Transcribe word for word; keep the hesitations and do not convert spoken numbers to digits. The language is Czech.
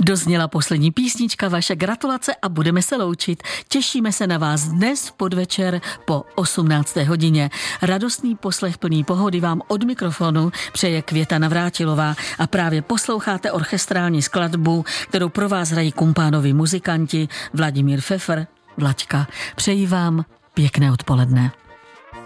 Dozněla poslední písnička, vaše gratulace a budeme se loučit. Těšíme se na vás dnes v podvečer po osmnácté hodině. Radostný poslech plný pohody vám od mikrofonu přeje Květa Navrátilová a právě posloucháte orchestrální skladbu, kterou pro vás hrají kumpánovi muzikanti Vladimír Pfeffer, Vlaďka. Přeji vám pěkné odpoledne.